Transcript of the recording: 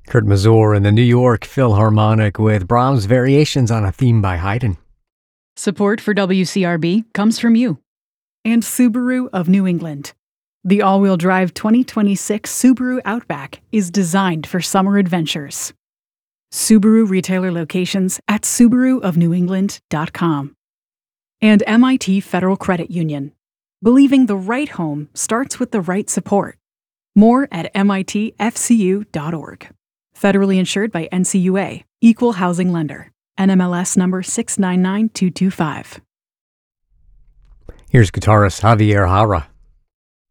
Kurt Mazur and the New York Philharmonic with Brahms' Variations on a Theme by Haydn. Support for WCRB comes from you. And Subaru of New England. The all-wheel drive 2026 Subaru Outback is designed for summer adventures. Subaru retailer locations at SubaruofNewEngland.com. And MIT Federal Credit Union. Believing the right home starts with the right support. More at mitfcu.org. Federally insured by NCUA. Equal housing lender. NMLS number 699225. Here's guitarist Javier Jara.